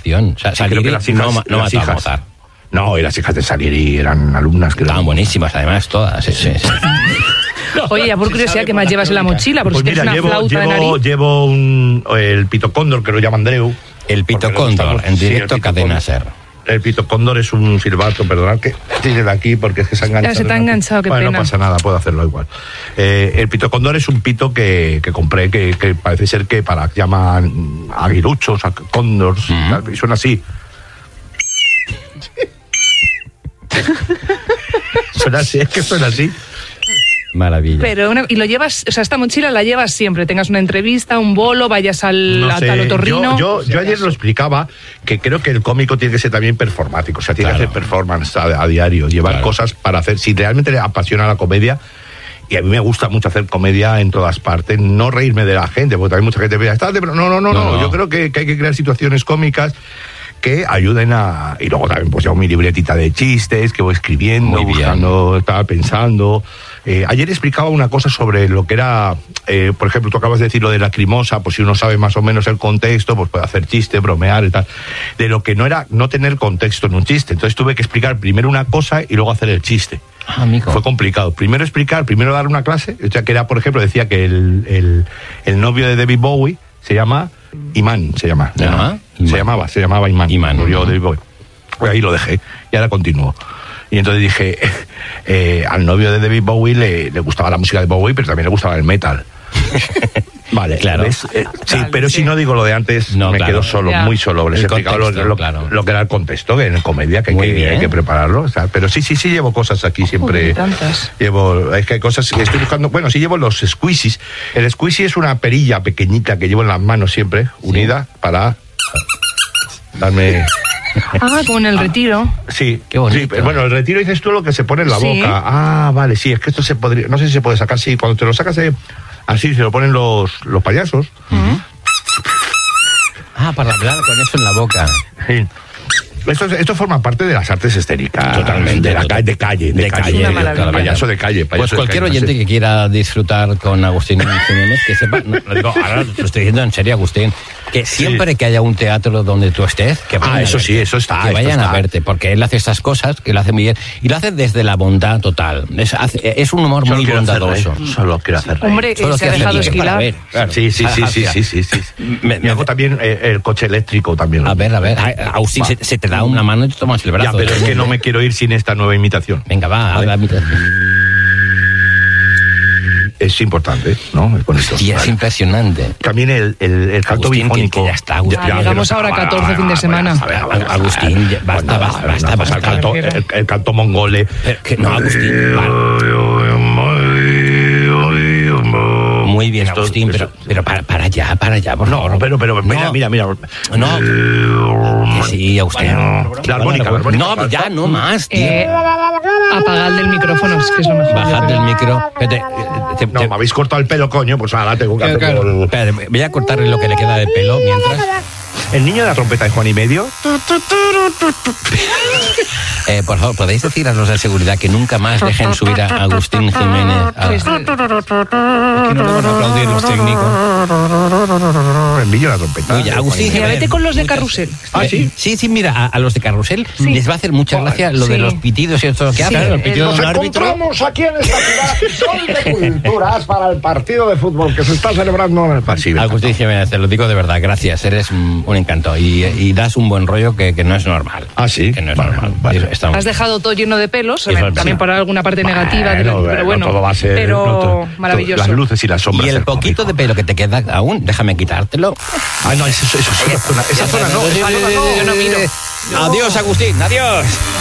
vocación. O sea, Salieri no mató a Mozart. No, y las hijas de Salieri eran alumnas que estaban buenísimas, además, todas. Sí. Oye, ya por curiosidad, ¿qué más llevas en la mochila? Porque pues si tienes una flauta de nariz. Llevo el pitocóndor, que lo llama Andreu. El pitocóndor, en directo Cadena SER. El pitocóndor es un silbato, perdonad que tire de aquí porque es que se ha enganchado. Ya se te ha enganchado, qué pena. No pasa nada, puedo hacerlo igual. El pitocóndor es un pito que compré, que parece ser que llaman aguiluchos, a cóndors, y suena así. Suena así, es que suena así. Maravilla. Pero y lo llevas, o sea, esta mochila la llevas siempre, tengas una entrevista, un bolo, vayas al otorrino. Yo ayer lo explicaba, que creo que el cómico tiene que ser también performático, o sea, tiene que hacer performance a diario, llevar cosas para hacer, si realmente le apasiona la comedia. Y a mí me gusta mucho hacer comedia en todas partes, no reírme de la gente, porque también mucha gente ve, no, yo creo que hay que crear situaciones cómicas que ayuden a... Y luego también pues llevo mi libretita de chistes que voy escribiendo, buscando, estaba pensando. Ayer explicaba una cosa sobre lo que era, por ejemplo, tú acabas de decir lo de Lacrimosa, pues si uno sabe más o menos el contexto, pues puede hacer chiste, bromear y tal. De lo que no era no tener contexto en un chiste. Entonces tuve que explicar primero una cosa y luego hacer el chiste. Fue complicado. Primero dar una clase, o sea, que era, por ejemplo, decía que el novio de David Bowie se llama Imán, se llamaba Imán. Murió David Bowie. Pues ahí lo dejé y ahora continúo. Y entonces dije, al novio de David Bowie le gustaba la música de Bowie, pero también le gustaba el metal. Vale, claro. Sí, pero si no digo lo de antes, me quedo solo, muy solo. Les he explicado lo que era el contexto, que en comedia que hay que prepararlo. O sea, pero sí, llevo cosas aquí siempre. Es que hay cosas que estoy buscando. Bueno, sí llevo los squeezies. El squeezie es una perilla pequeñita que llevo en las manos siempre, unida, para darme... como en el retiro. Sí, qué bonito. Sí, pero bueno, el retiro dices tú lo que se pone en la boca. Vale, sí, es que esto se podría, no sé si se puede sacar, sí, cuando te lo sacas así se lo ponen los payasos. Para hablar con eso en la boca. Sí. Esto forma parte de las artes escénicas. Totalmente. De calle. Payaso de calle. Pues cualquier oyente que quiera disfrutar con Agustín Jiménez, que sepa, ahora lo estoy diciendo en serio, Agustín, que siempre que haya un teatro donde tú estés, que vayan eso está. Que vayan a verte, porque él hace estas cosas, que lo hace muy bien, y lo hace desde la bondad total. Es un humor muy bondadoso. Solo quiero hacer reír. Hombre, se ha dejado esquilar. Sí. Me hago también el coche eléctrico también. A ver, Agustín, se te da una mano y te tomas el brazo. Ya, pero es que no me quiero ir sin esta nueva imitación. Venga, haz la imitación. Es importante, ¿no? Sí, es impresionante. También el canto bifónico. Que ya está, Agustín. Llegamos ahora a 14 fin de semana. Agustín, basta. El canto mongole. No, Agustín. Muy bien, Agustín, pero para allá, por favor. No, pero mira. No. Que sí, Agustín. La armónica. No, ya, no más, tío. Apagad del micrófono, es que es lo mejor. Bajad del micro. No, me habéis cortado el pelo, coño, pues ahora tengo que hacer... Espérate, voy a cortarle lo que le queda de pelo mientras... El niño de la trompeta de Juan y Medio. Por favor, ¿podéis decir a los de seguridad que nunca más dejen subir a Agustín Jiménez? Que no le van a aplaudir los técnicos. El niño de la trompeta. Oye, Agustín Jiménez. Vete con los de Carrusel. ¿Sí? Sí, mira, a los de Carrusel les va a hacer mucha gracia lo de los pitidos y esto que hacen. Nos encontramos aquí en esta ciudad de culturas para el partido de fútbol que se está celebrando en el pasillo. Agustín Jiménez, te lo digo de verdad, gracias, eres un encanto y das un buen rollo que no es normal. Sí. Que no es normal. Vale. Has dejado todo lleno de pelos, también por alguna parte negativa, pero bueno, todo va a ser, pero maravilloso. Las luces y las sombras. Y el poquito de pelo que te queda aún, déjame quitártelo. No, esa zona no. Yo no miro. Adiós, Agustín, adiós.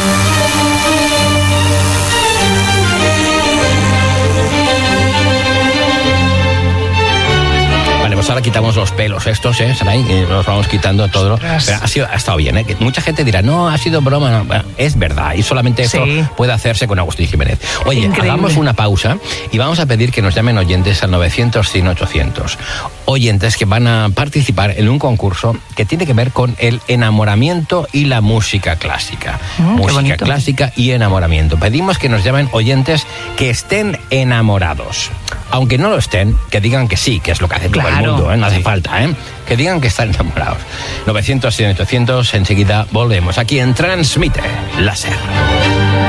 Pues ahora quitamos los pelos estos, Saray, y los vamos quitando todo. Pero ha estado bien, Que mucha gente dirá, no, ha sido broma. No. Bueno, es verdad, y solamente eso puede hacerse con Agustín Jiménez. Oye, hagamos una pausa y vamos a pedir que nos llamen oyentes al 900 100 800. oyentes que van a participar en un concurso que tiene que ver con el enamoramiento y la música clásica. Música clásica y enamoramiento. Pedimos que nos llamen oyentes que estén enamorados. Aunque no lo estén, que digan que sí, que es lo que hace todo el mundo, ¿eh? No hace falta, ¿eh? Que digan que están enamorados. 900 y 800, enseguida volvemos aquí en Transmite Láser.